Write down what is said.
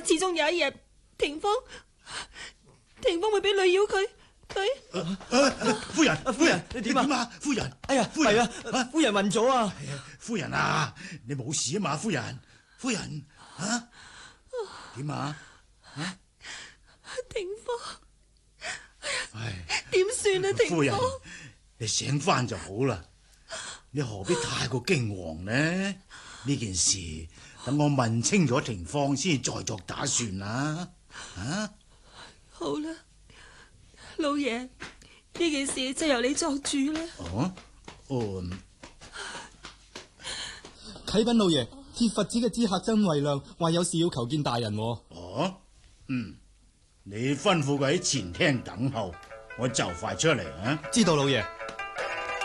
始終有一日，霆鋒會俾女妖佢。 夫人，你點啊？夫人， 哎呀，係啊，夫人暈咗啊！ 夫人啊，你冇事啊嘛？夫人啊，點啊？ 霆鋒，點算啊？霆鋒， 夫人，你醒翻就好啦。你何必太過驚惶呢？呢件事等我問清楚情況先再作打算啦。啊， 好啦，老爺，呢件事就由你作主啦。 啟稟老爺，鐵佛寺嘅知客真慧亮話有事要求見大人。 你吩咐佢喺前廳等候，我就快出嚟啊！ 知道老爺。